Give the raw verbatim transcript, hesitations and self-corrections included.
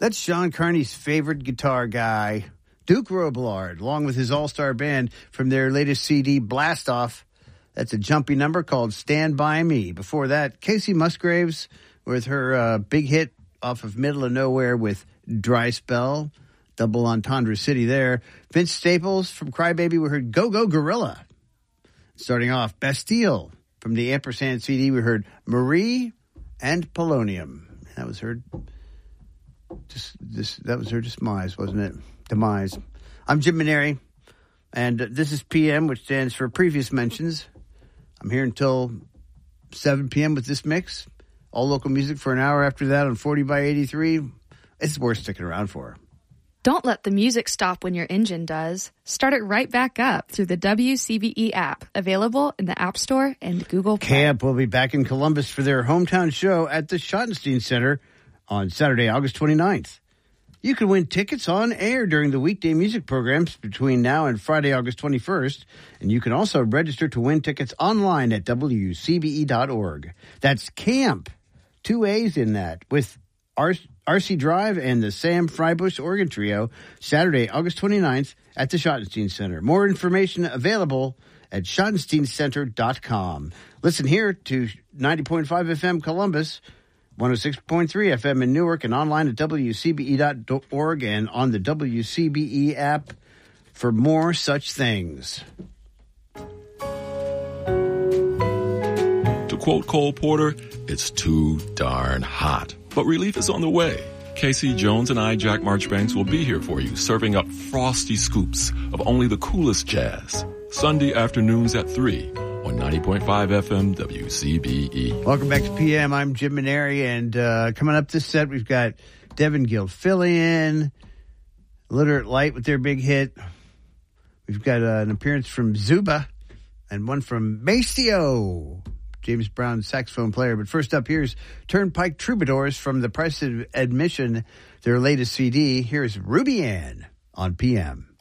That's Sean Carney's favorite guitar guy, Duke Robillard, along with his all-star band from their latest C D, Blast Off. That's a jumpy number called Stand By Me. Before that, Casey Musgraves with her uh, big hit off of Middle of Nowhere with Dry Spell. Double entendre city there. Vince Staples from Crybaby, we heard Go Go Gorilla. Starting off, Bastille from the Ampersand C D, we heard Marie and Polonium. That was her... Just this, that was her demise, wasn't it? Demise. I'm Jim Maneri, and this is P M, which stands for Previous Mentions. I'm here until seven p.m. with this mix. All local music for an hour after that on forty by eighty-three. It's worth sticking around for. Don't let the music stop when your engine does. Start it right back up through the W C B E app, available in the App Store and Google Play. Camp will be back in Columbus for their hometown show at the Schottenstein Center on Saturday, August twenty-ninth. You can win tickets on air during the weekday music programs between now and Friday, August twenty-first. And you can also register to win tickets online at W C B E dot org. That's Camp, two A's in that, with R- RC Drive and the Sam Freibusch Organ Trio, Saturday, August twenty-ninth at the Schottenstein Center. More information available at schottenstein center dot com. Listen here to ninety point five F M Columbus, one oh six point three F M in Newark, and online at W C B E dot org and on the W C B E app for more such things. To quote Cole Porter, it's too darn hot. But relief is on the way. Casey Jones and I, Jack Marchbanks, will be here for you, serving up frosty scoops of only the coolest jazz. Sunday afternoons at three. On ninety point five F M W C B E. Welcome back to P M. I'm Jim Maneri, and uh, coming up this set, we've got Devin Gilfillian, Literate Light with their big hit. We've got uh, an appearance from Zuba and one from Maceo, James Brown saxophone player. But first up, here's Turnpike Troubadours from The Price of Admission, their latest C D. Here's Ruby Ann on P M.